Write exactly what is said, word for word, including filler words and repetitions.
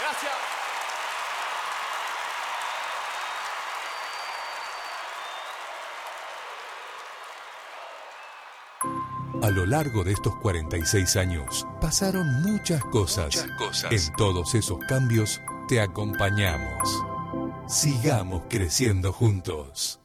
Gracias. A lo largo de estos cuarenta y seis años, pasaron muchas cosas. Muchas cosas. En todos esos cambios, te acompañamos. Sigamos creciendo juntos.